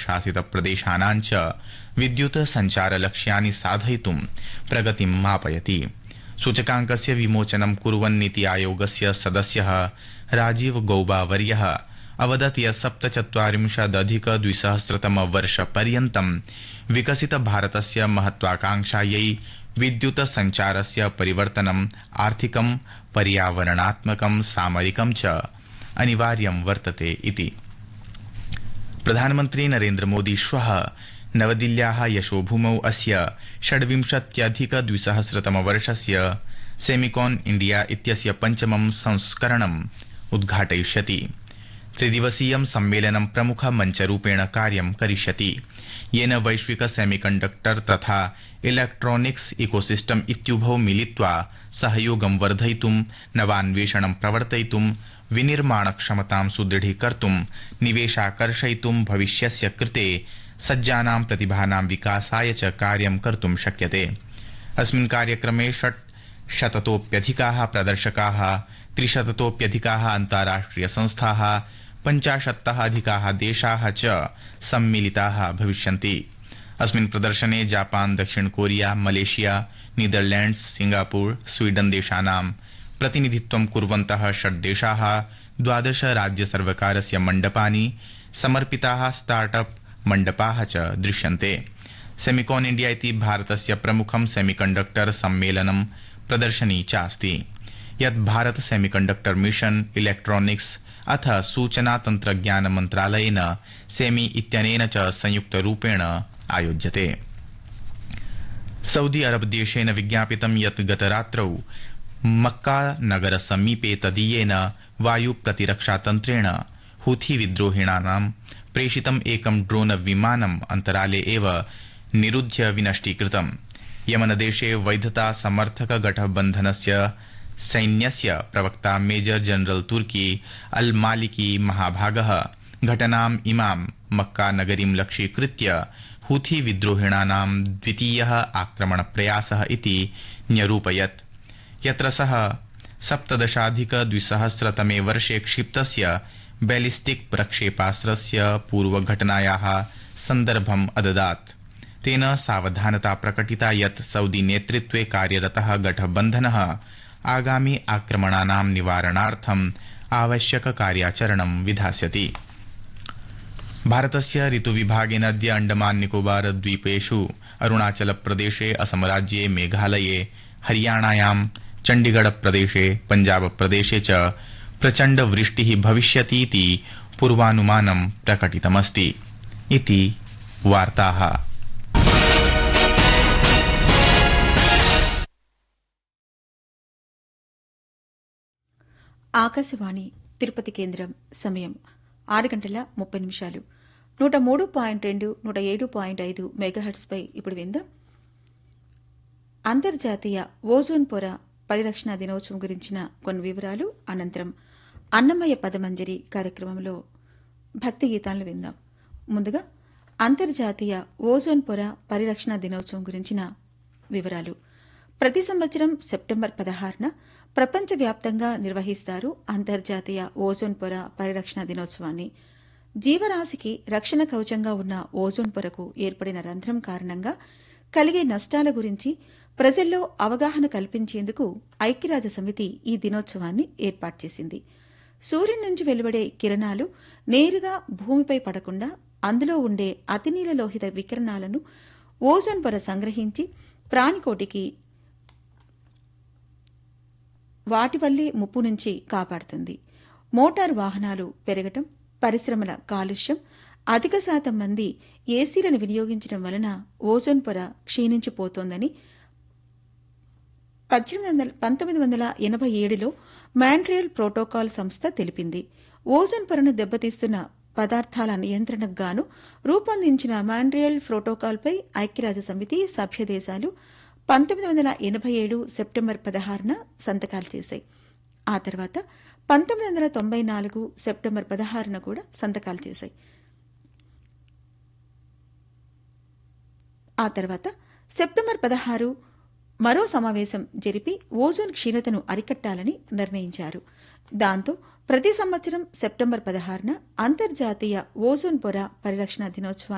केन्द्रशासितप्रदेशानां च विद्युत संचारलक्ष्यानि साधयितुं प्रगतिं मापयति। सूचकाङ्कस्य विमोचनं कुर्वन् नीति आयोगस्य सदस्यः राजीव गौबावर्यः अवदत् यत् 47-200 विकसित भारतस्य महत्वाकांक्षायै विद्युत संचारस्य परिवर्तनम् आर्थिकं, पर्यावरणात्मकं, सामरिकं च अनिवार्यं वर्तते इति। प्रधानमन्त्री नरेन्द्रमोदी श्वः नवदिल्ल्याः यशोभूमौ अस्य 26-2000 सेमिकॉन इंडिया इत्यस्य पञ्चमं संस्करणम् उद्घाटयिष्यति। त्रिदिवसीयं सम्मेलनं प्रमुख मञ्चरूपेण कार्यं करिष्यति, येन वैश्विक सेमीकण्डक्टर तथा इलेक्ट्रॉनिक्स इकोसिस्टम इत्युभौ मिलित्वा सहयोगं वर्धयितुं, नवान्वेषणं प्रवर्तयितुं, विनिर्माणक्षमतां सुदृढीकर्तुं, निवेशाकर्षयितुं, भविष्यस्य कृते सज्जानां प्रतिभानां विकासाय च कार्यं कर्तुं शक्यते। अस्मिन् कार्यक्रमे 600तोऽप्यधिकाः प्रदर्शकाः, 300तोऽप्यधिकाः अन्ताराष्ट्रिय संस्थाः, 50तः अधिकाः देशाः च सम्मिलिताः भविष्यन्ति। अस्मिन् प्रदर्शने जापान, दक्षिण Korea, Malaysia, Netherlands, Singapore, Sweden देशानां प्रतिनिधित्वं कुर्वन्तः 6 देशाः, 12 राज्यसर्वकारस्य मण्डपानि, समर्पिताः स्टार्टअप मण्डपाः च दृश्यन्ते। सेमिकॉन इंडिया इति भारतस्य प्रमुखं सेमीकण्डक्टर सम्मेलनं प्रदर्शनी चास्ति, यत् भारत सेमीकण्डक्टर मिशन, इलेक्ट्रॉनिक्स अथ सूचना तन्त्रज्ञान मन्त्रालयेन सेमी इत्यनेन च संयुक्तरूपेण आयोज्यते। सऊदी अरब देशेन विज्ञापितं यत् गतरात्रौ मक्का नगर समीपे तदीयेन वायु प्रतिरक्षातन्त्रेण हूथी विद्रोहिणानां प्रेषितम् एकं ड्रोन विमानम् अन्तराले एव निरुध्य विनष्टीकृतम्। यमनदेशे वैधता समर्थक गठबन्धनस्य सैन्यस्य प्रवक्ता मेजर जनरल तुर्की अल मालिकी महाभागः घटनाम् इमां मक्का नगरीं लक्ष्यीकृत्य हूथी विद्रोहिणानां द्वितीयः आक्रमणप्रयासः इति न्यरूपयत्, यत्र सः 17-200 वर्षे क्षिप्तस्य बैलिस्टिक प्रक्षेपास्त्रस्य पूर्वघटनायाः सन्दर्भम् अददात्। तेन सावधानता प्रकटिता यत् सऊदी नेतृत्वे कार्यरतः गठबन्धनः आगामि आक्रमणानां निवारणार्थम् आवश्यक कार्याचरणं विधास्यति। भारतस्य ऋतुविभागेन अद्य अंडमान निकोबार द्वीपेषु अरुणाचल प्रदेशे, असम राज्ये, मेघालये, हरियाणायां, चण्डीगढ़ प्रदेशे, पंजाब प्रदेशे च प्रचण्ड वृष्टिः भविष्यतीति पूर्वानुमानं प्रकटितमस्ति। इति वार्ताः। ఆకాశవాణి తిరుపతి కేంద్రం సమయం 6:30 103.2 107.5 మెగాహెర్ట్జ్ పై ఇప్పుడు విందాం అంతర్జాతీయ ఓజోన్ పొర పరిరక్షణ దినోత్సవం గురించిన కొన్ని వివరాలు. అనంతరం అన్నమయ్య పదమంజరి కార్యక్రమంలో భక్తి గీతాలను విందాం. ముందుగా అంతర్జాతీయ ఓజోన్ పొర పరిరక్షణ దినోత్సవం గురించిన వివరాలు. ప్రతి సంవత్సరం సెప్టెంబర్ 16న ప్రపంచవ్యాప్తంగా నిర్వహిస్తారు అంతర్జాతీయ ఓజోన్ పొర పరిరక్షణ దినోత్సవాన్ని. జీవరాశికి రక్షణ కవచంగా ఉన్న ఓజోన్ పొరకు ఏర్పడిన రంధ్రం కారణంగా కలిగే నష్టాల గురించి ప్రజల్లో అవగాహన కల్పించేందుకు ఐక్యరాజ్యసమితి ఈ దినోత్సవాన్ని ఏర్పాటు చేసింది. సూర్యుని నుంచి వెలువడే కిరణాలు నేరుగా భూమిపై పడకుండా అందులో ఉండే అతినీలలోహిత వికిరణాలను ఓజోన్ పొర సంగ్రహించి ప్రాణికోటికి వాటి వల్లే ముప్పు నుంచి కాపాడుతుంది. మోటారు వాహనాలు పెరగటం, పరిశ్రమల కాలుష్యం, అధిక శాతం మంది ఏసీలను వినియోగించడం వలన ఓజోన్ పొర క్షీణించిపోతోందని 1987లో మాంట్రియల్ ప్రోటోకాల్ సంస్థ తెలిపింది. ఓజోన్ పొరను దెబ్బతీస్తున్న పదార్థాల నియంత్రణకు గాను రూపొందించిన మాంట్రియల్ ప్రోటోకాల్పై ఐక్యరాజ్యసమితి సభ్య దేశాలు 1987 సెప్టెంబర్ 16న సంతకాలు చేశాయి. ఆ తర్వాత 1994 సెప్టెంబర్ 16న కూడా సంతకాలు చేశాయి. ఆ తర్వాత సెప్టెంబర్ 16 మరో సమావేశం జరిపి ఓజోన్ క్షీణతను అరికట్టాలని నిర్ణయించారు. దాంతో ప్రతి సంవత్సరం సెప్టెంబర్ 16న అంతర్జాతీయ ఓజోన్ పొర పరిరక్షణ దినోత్సవాన్ని